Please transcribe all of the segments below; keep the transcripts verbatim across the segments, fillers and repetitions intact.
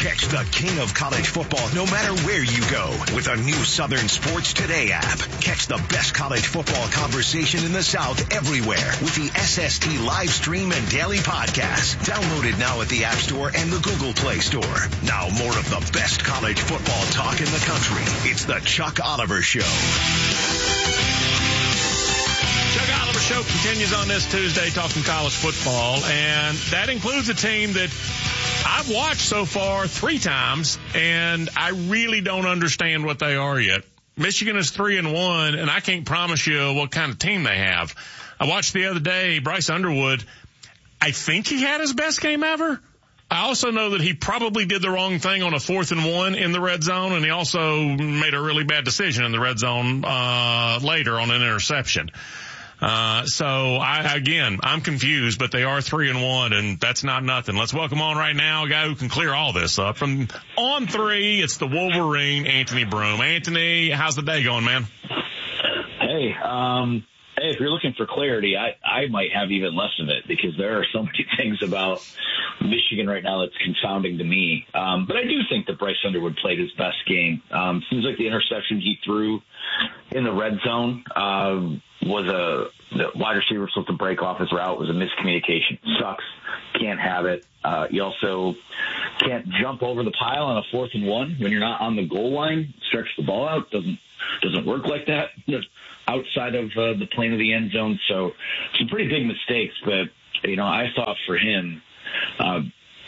Catch the king of college football no matter where you go with a new Southern Sports Today app. Catch the best college football conversation in the South everywhere with the S S T live stream and daily podcast. Download it now at the App Store and the Google Play Store. Now more of the best college football talk in the country. It's the Chuck Oliver Show. Chuck Oliver Show continues on this Tuesday talking college football, and that includes a team that I've watched so far three times, and I really don't understand what they are yet. Michigan is three and one, and I can't promise you what kind of team they have. I watched the other day, Bryce Underwood. I think he had his best game ever. I also know that he probably did the wrong thing on a fourth and one in the red zone, and he also made a really bad decision in the red zone uh later on an interception. Uh, so I, again, I'm confused, but they are three and one, and that's not nothing. Let's welcome on right now a guy who can clear all this up. From On Three, it's the Wolverine, Anthony Broome. Anthony, how's the day going, man? Hey, um, hey, if you're looking for clarity, I, I might have even less of it because there are so many things about Michigan right now that's confounding to me. Um, but I do think that Bryce Underwood played his best game. Um, seems like the interception he threw in the red zone, um, was a the wide receiver supposed to break off his route, was a miscommunication. Sucks. Can't have it. Uh, you also can't jump over the pile on a fourth and one when you're not on the goal line. Stretch the ball out. Doesn't doesn't work like that outside of uh, the plane of the end zone. So some pretty big mistakes. But you know, I thought for him, uh,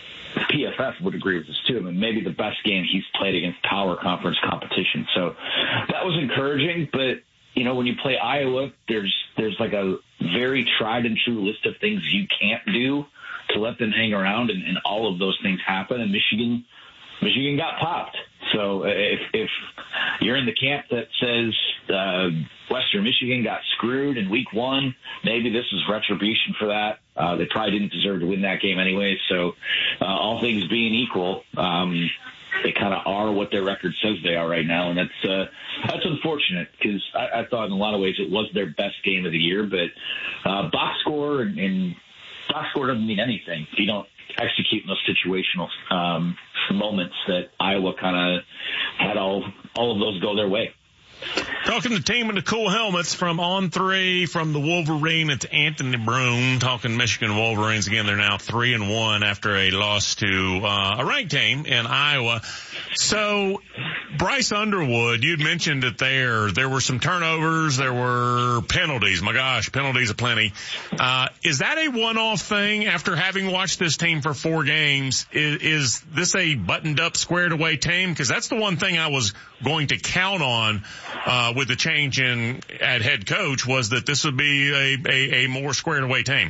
P F F would agree with this too. I mean, maybe the best game he's played against power conference competition. So that was encouraging. But you know, when you play Iowa, there's there's like a very tried and true list of things you can't do to let them hang around, and, and all of those things happen. And Michigan, Michigan got popped. So if if you're in the camp that says uh, Western Michigan got screwed in week one, maybe this is retribution for that. Uh, they probably didn't deserve to win that game anyway. So uh, all things being equal, um, they kind of are what their record says they are right now, and that's uh, that's unfortunate because I, I thought in a lot of ways it was their best game of the year. But uh, box score and, and box score doesn't mean anything if you don't execute in those situational um, moments that Iowa kind of had all all of those go their way. Talking to the team in the cool helmets from On Three, from the Wolverine, it's Anthony Broome talking Michigan Wolverines. Again, they're now three and one after a loss to uh, a ranked team in Iowa. So, Bryce Underwood, you'd mentioned it there. There were some turnovers. There were penalties. My gosh, penalties aplenty. Uh, is that a one-off thing after having watched this team for four games? Is, is this a buttoned-up, squared-away team? Because that's the one thing I was going to count on uh, with the change in at head coach was that this would be a, a, a more squared-away team.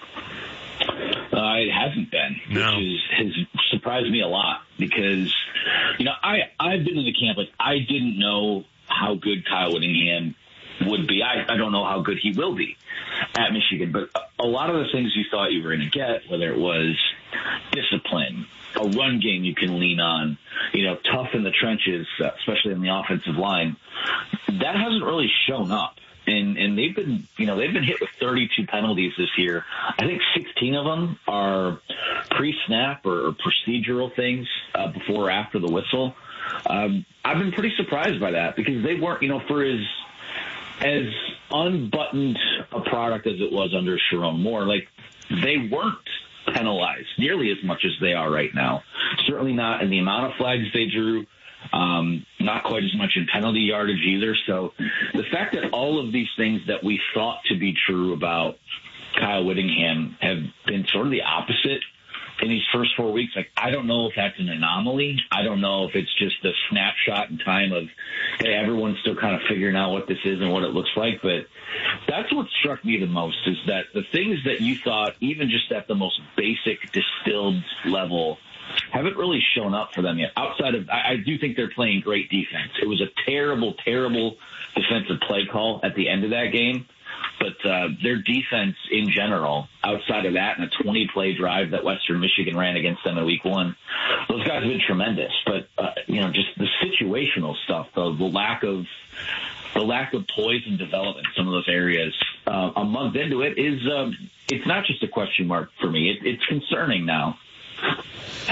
Uh, it hasn't been, no. which is, has surprised me a lot because, you know, I, I've been in the camp, like, I didn't know how good Kyle Whittingham would be. I, I don't know how good he will be at Michigan, but a lot of the things you thought you were going to get, whether it was discipline, a run game you can lean on, you know, tough in the trenches, uh, especially in the offensive line, that hasn't really shown up. And, and they've been, you know, they've been hit with thirty-two penalties this year. I think sixteen of them are pre-snap or, or procedural things uh, before or after the whistle. Um, I've been pretty surprised by that because they weren't, you know, for as, as unbuttoned a product as it was under Sharon Moore, like they weren't penalized nearly as much as they are right now. Certainly not in the amount of flags they drew. Um, not quite as much in penalty yardage either. So the fact that all of these things that we thought to be true about Kyle Whittingham have been sort of the opposite in these first four weeks, like, I don't know if that's an anomaly. I don't know if it's just a snapshot in time of, hey, everyone's still kind of figuring out what this is and what it looks like. But that's what struck me the most is that the things that you thought, even just at the most basic distilled level, haven't really shown up for them yet. Outside of, I, I do think they're playing great defense. It was a terrible, terrible defensive play call at the end of that game. But uh, their defense in general, outside of that and a twenty-play drive that Western Michigan ran against them in week one, those guys have been tremendous. But, uh, you know, just the situational stuff, the, the lack of the lack of poise and development in some of those areas uh, a month into it is um, it's not just a question mark for me. It, it's concerning now.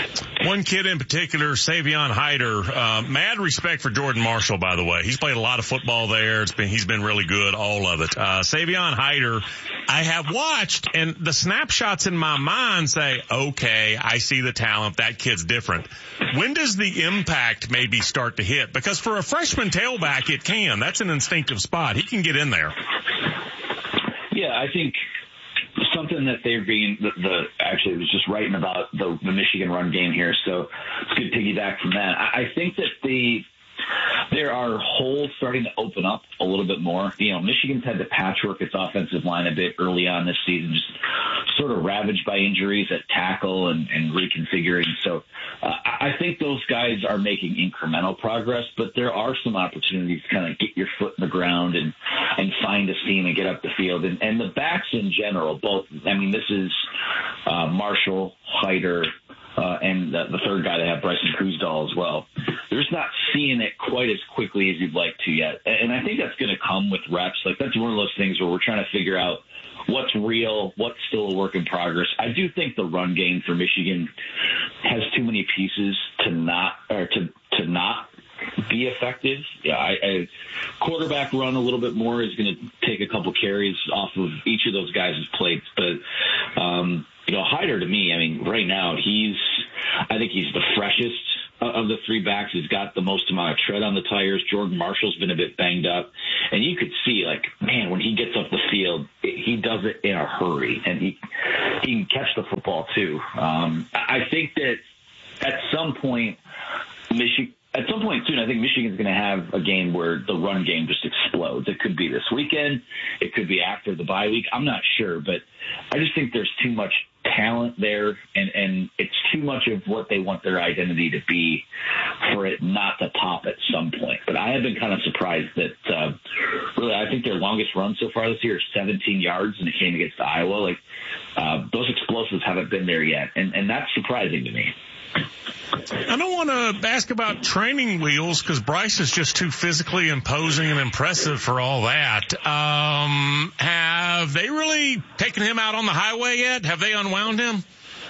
One kid in particular, Savion Hyder, uh, mad respect for Jordan Marshall, by the way. He's played a lot of football there. It's been, he's been really good, all of it. Uh, Savion Hyder, I have watched, and the snapshots in my mind say, okay, I see the talent. That kid's different. When does the impact maybe start to hit? Because for a freshman tailback, it can. That's an instinctive spot. He can get in there. Yeah, I think something that they're being the, the actually I was just writing about the, the Michigan run game here, so it's good to piggyback from that. I, I think that the there are holes starting to open up a little bit more. You know, Michigan's had to patchwork its offensive line a bit early on this season, just sort of ravaged by injuries at tackle and, and reconfiguring. So uh, I think those guys are making incremental progress, but there are some opportunities to kind of get your foot in the ground and, and find a seam and get up the field. And, and the backs in general, both, I mean, this is uh, Marshall, Hyder, Uh, and the, the third guy, they have Bryson Kuzdal as well. They're just not seeing it quite as quickly as you'd like to yet. And I think that's going to come with reps. Like, that's one of those things where we're trying to figure out what's real, what's still a work in progress. I do think the run game for Michigan has too many pieces to not, or to, to not be effective. Yeah, I, I quarterback run a little bit more is going to take a couple carries off of each of those guys' plates. But, um, you know, Hyder, to me, I mean, right now, he's, I think he's the freshest of the three backs. He's got the most amount of tread on the tires. Jordan Marshall's been a bit banged up. And you could see, like, man, when he gets off the field, he does it in a hurry. And he, he can catch the football, too. Um, I think that at some point, Michigan, At some point soon, I think Michigan's going to have a game where the run game just explodes. It could be this weekend. It could be after the bye week. I'm not sure, but I just think there's too much talent there, and, and it's too much of what they want their identity to be for it not to pop at some point. But I have been kind of surprised that uh, really I think their longest run so far this year is seventeen yards in a game against Iowa. Like uh, those explosives haven't been there yet, and, and that's surprising to me. I don't want to ask about training wheels because Bryce is just too physically imposing and impressive for all that. Um, have they really taken him out on the highway yet? Have they unwound him?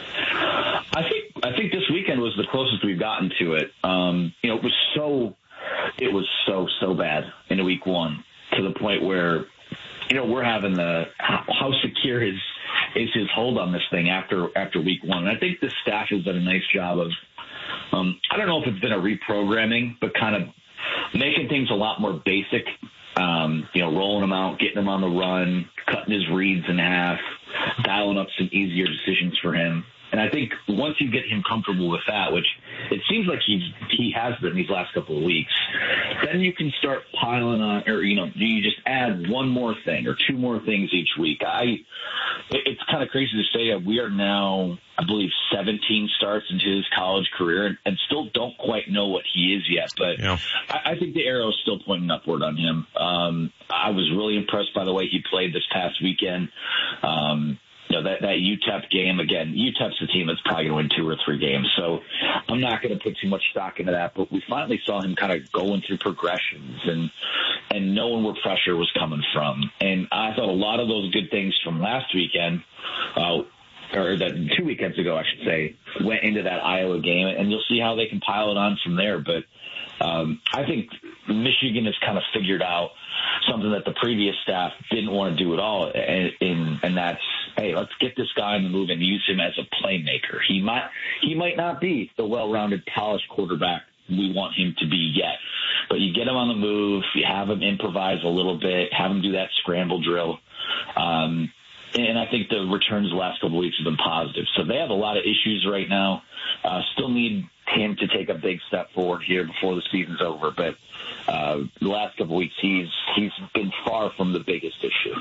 I think I think this weekend was the closest we've gotten to it. Um, you know, it was so it was so so bad in week one to the point where you know we're having the how, how secure is is his hold on this thing after after week one. And I think the staff has done a nice job of. Um, I don't know if it's been a reprogramming, but kind of making things a lot more basic, um, you know, rolling him out, getting him on the run, cutting his reads in half, dialing up some easier decisions for him. And I think once you get him comfortable with that, which it seems like he's, he has been these last couple of weeks, then you can start piling on, or, you know, you just add one more thing or two more things each week. I, it's kind of crazy to say we are now, I believe, seventeen starts into his college career and, and still don't quite know what he is yet. But yeah. I, I think the arrow is still pointing upward on him. Um, I was really impressed by the way he played this past weekend. Um, You know, that, that U T E P game, again, U T E P's the team that's probably going to win two or three games. So I'm not going to put too much stock into that. But we finally saw him kind of going through progressions and and knowing where pressure was coming from. And I thought a lot of those good things from last weekend, uh, or that two weekends ago, I should say, went into that Iowa game. And you'll see how they can pile it on from there. But um, I think Michigan has kind of figured out something that the previous staff didn't want to do at all. And, and, and that's, hey, let's get this guy on the move and use him as a playmaker. He might, he might not be the well-rounded, polished quarterback we want him to be yet, but you get him on the move, you have him improvise a little bit, have him do that scramble drill. Um, and I think the returns the last couple of weeks have been positive. So they have a lot of issues right now. Uh, still need him to take a big step forward here before the season's over. But uh, the last couple of weeks, he's he's been far from the biggest issue.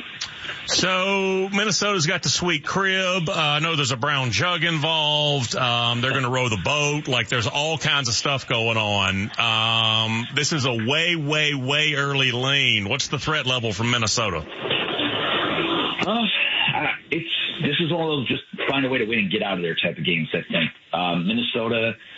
So Minnesota's got the sweet crib. Uh, I know there's a brown jug involved. Um, they're going to row the boat. Like there's all kinds of stuff going on. Um, this is a way, way, way early lean. What's the threat level from Minnesota? Uh, it's this is one of those just find a way to win and get out of there type of games, I think. Um, Minnesota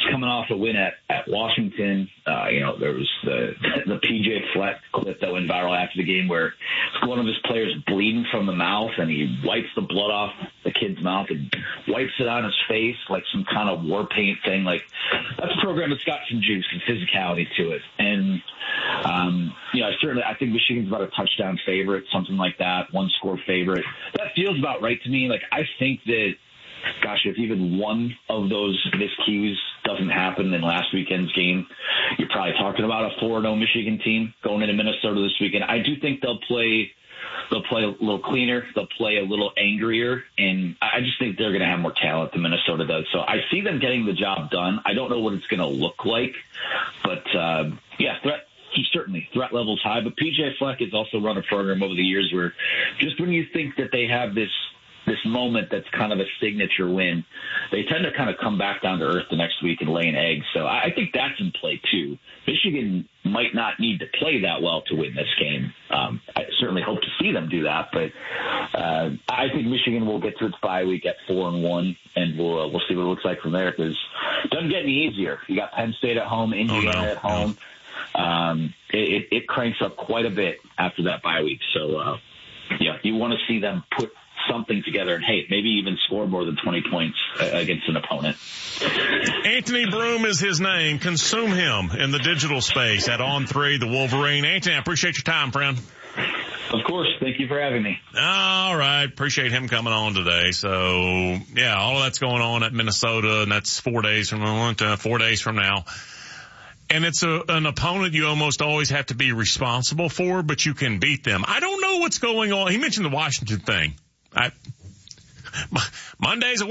coming off a win at, at Washington. Uh, you know, there was the the P J Fleck clip that went viral after the game where one of his players bleeding from the mouth, and he wipes the blood off the kid's mouth and wipes it on his face like some kind of war paint thing. Like, that's a program that's got some juice and physicality to it. And, um, you know, certainly I think Michigan's about a touchdown favorite, something like that, one score favorite. That feels about right to me. Like, I think that, gosh, if even one of those miscues doesn't happen in last weekend's game, you're probably talking about a four and oh Michigan team going into Minnesota this weekend. I do think they'll play they'll play a little cleaner, they'll play a little angrier, and I just think they're going to have more talent than Minnesota does. So I see them getting the job done. I don't know what it's going to look like, but uh, yeah, threat. Certainly, threat level's high, but P J Fleck has also run a program over the years where just when you think that they have this this moment that's kind of a signature win, they tend to kind of come back down to earth the next week and lay an egg. So I think that's in play too. Michigan might not need to play that well to win this game. Um, I certainly hope to see them do that, but uh, I think Michigan will get to its bye week at four and one, and we'll uh, we'll see what it looks like from there, because it doesn't get any easier. You got Penn State at home, Indiana oh, no. at home. No. Um, it, it cranks up quite a bit after that bye week. So, uh, yeah, you want to see them put something together and, hey, maybe even score more than twenty points against an opponent. Anthony Broome is his name. Consume him in the digital space at On three, the Wolverine. Anthony, I appreciate your time, friend. Of course. Thank you for having me. All right. Appreciate him coming on today. So, yeah, all of that's going on at Minnesota, and that's four days from uh, four days from now. And it's a, an opponent you almost always have to be responsible for, but you can beat them. I don't know what's going on. He mentioned the Washington thing. I, Monday's a